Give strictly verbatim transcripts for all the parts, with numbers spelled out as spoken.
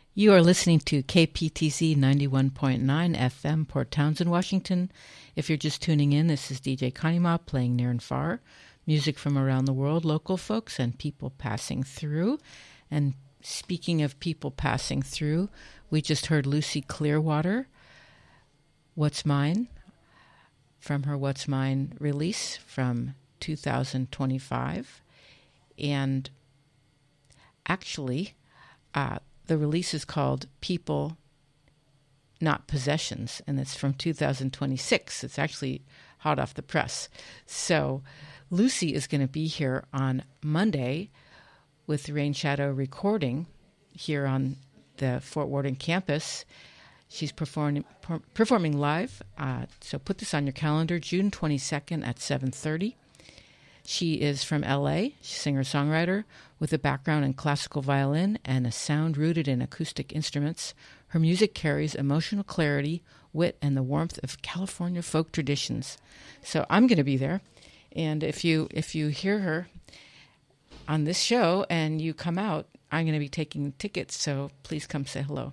You are listening to K P T Z ninety-one point nine F M, Port Townsend, Washington. If you're just tuning in, this is D J Connie Ma playing near and far, music from around the world, local folks, and people passing through. And speaking of people passing through, we just heard Lucy Clearwater, What's Mine, from her What's Mine release from two thousand twenty-five. And actually, uh, the release is called People, Not Possessions, and it's from two thousand twenty-six. It's actually hot off the press. So Lucy is going to be here on Monday with the Rain Shadow recording here on the Fort Worden campus. She's performing per, performing live, uh, so put this on your calendar, June twenty-second at seven thirty. She is from L A. She's a singer-songwriter with a background in classical violin and a sound rooted in acoustic instruments. Her music carries emotional clarity, wit, and the warmth of California folk traditions. So I'm going to be there, and if you if you hear her on this show and you come out, I'm going to be taking tickets, so please come say hello.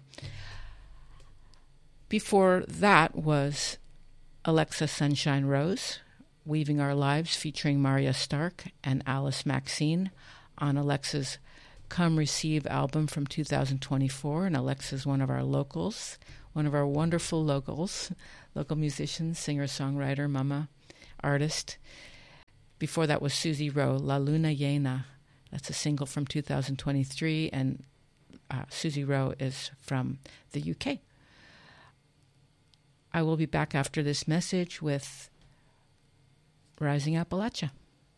Before that was Alexa Sunshine Rose, Weaving Our Lives, featuring Maria Stark and Alice Maxine on Alexa's Come Receive album from two thousand twenty-four. And Alexa's one of our locals, one of our wonderful locals, local musicians, singer-songwriter, mama, artist. Before that was Susie Rowe, La Luna Llena. That's a single from two thousand twenty-three, and uh, Susie Rowe is from the U K. I will be back after this message with Rising Appalachia.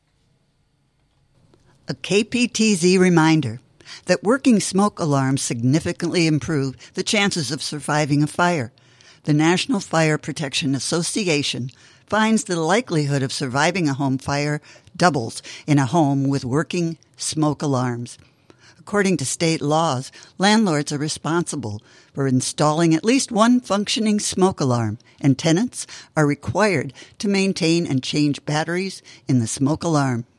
A K P T Z reminder that working smoke alarms significantly improve the chances of surviving a fire. The National Fire Protection Association finds the likelihood of surviving a home fire doubles in a home with working smoke alarms. According to state laws, landlords are responsible for installing at least one functioning smoke alarm, and tenants are required to maintain and change batteries in the smoke alarm.